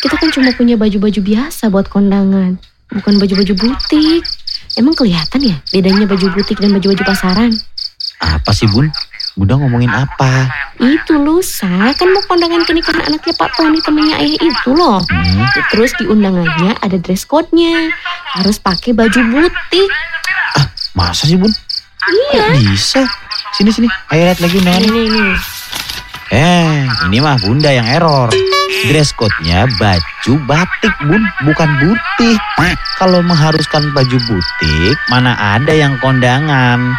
kita kan cuma punya baju-baju biasa buat kondangan, bukan baju-baju butik. Emang kelihatan ya bedanya baju butik dan baju-baju pasaran? Apa sih Bun? Bunda ngomongin apa? Itu lusa, kan mau kondangan pernikahan anaknya Pak Tony temennya ayah itu loh. Terus di undangannya ada dress code-nya, harus pakai baju butik. Masa sih Bun? Iya. Bisa. Sini, ayo lihat lagi undangannya. Ini. Ini mah Bunda yang error. Dress code-nya baju batik Bun, bukan butik. Kalau mengharuskan baju butik, mana ada yang kondangan.